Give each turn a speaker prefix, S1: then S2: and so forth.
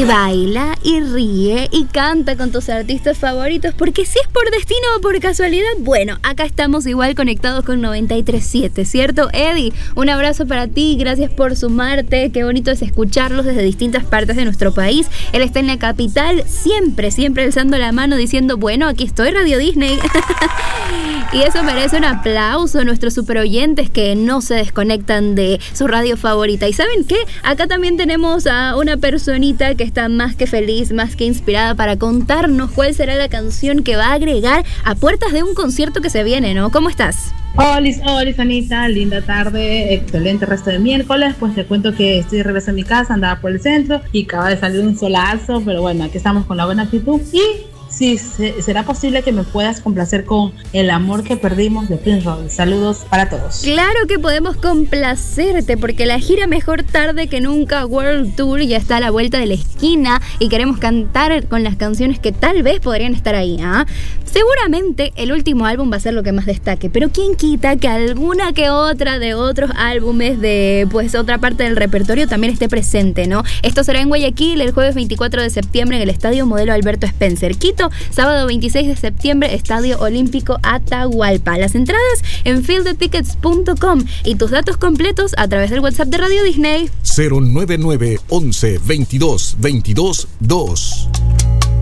S1: Baila y ríe y canta con tus artistas favoritos, porque si es por destino o por casualidad, bueno, acá estamos igual conectados con 93.7, ¿cierto? Eddie, un abrazo para ti, gracias por sumarte, qué bonito es escucharlos desde distintas partes de nuestro país. Él está en la capital, siempre alzando la mano diciendo, bueno, aquí estoy, Radio Disney. Y eso merece un aplauso a nuestros super oyentes que no se desconectan de su radio favorita. ¿Y saben qué? Acá también tenemos a una personita que está más que feliz, más que inspirada para contarnos cuál será la canción que va a agregar a puertas de un concierto que se viene, ¿no? ¿Cómo estás?
S2: Hola, Anita, linda tarde, excelente resto de miércoles. Pues te cuento que estoy de regreso a mi casa, andaba por el centro y acaba de salir un solazo, pero bueno, aquí estamos con la buena actitud. Y sí, será posible que me puedas complacer con El amor que perdimos de Prince Royce. Saludos para todos.
S1: Claro que podemos complacerte, porque la gira Mejor Tarde que Nunca World Tour ya está a la vuelta de la esquina y queremos cantar con las canciones que tal vez podrían estar ahí, ¿ah? Seguramente el último álbum va a ser lo que más destaque, pero quién quita que alguna que otra de otros álbumes de pues otra parte del repertorio también esté presente, ¿no? Esto será en Guayaquil el jueves 24 de septiembre en el Estadio Modelo Alberto Spencer. Quito, sábado 26 de septiembre, Estadio Olímpico Atahualpa. Las entradas en fieldetickets.com y tus datos completos a través del WhatsApp de Radio Disney
S3: 099 11 22 22 2.